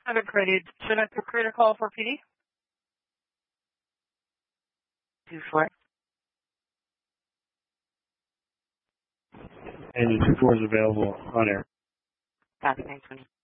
I've created. Should I create a call for PD? 2-4. And the 2-4 is available on air. Copy, thanks, Winnie.